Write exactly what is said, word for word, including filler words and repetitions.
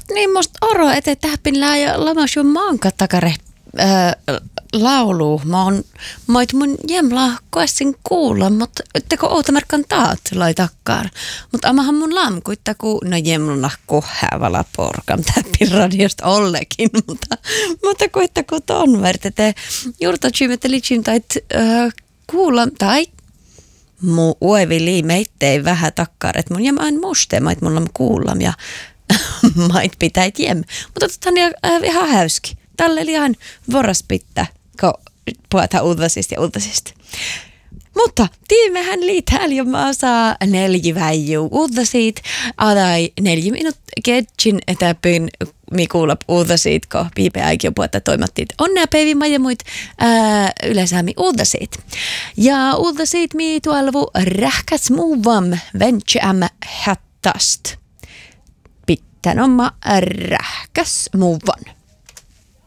niin musta oro, että tähpin lää ja lamas jo maanka takare äh, laulu. Mä oon moit mun jemla koessin kuulla, mutta teko outamerkan taat lai takkar. Mutta amahan mun lamkuitta, kun no jemluna kohäävällä porkam tähpin radiosta ollekin. Mutta, mutta kuitta kun ton vertete juurta tsyymette litsim tait äh, kuulla tai mu uevi liimeittei vähän takkar, että mun jämään muste, mait mulla kuullam ja mait pitäit jem. Mutta totta niin äh, ihan häyski. Tälle oli ihan voras pitää, kun puhutaan uudasista ja uudasista. Mutta tiimehän liitään jo maassa neljä väijuu uudasit. Adai neljä minuut ketsin etäpyn mi kuulla uudasit, kun viime aikio puhutaan toimattiin onnea päiviä ja muut yleensä mi uudasit. Ja uudasit mi tuolvu rähkäs muuvam ventsääm hättast. Pitän oma rähkäs muuvan.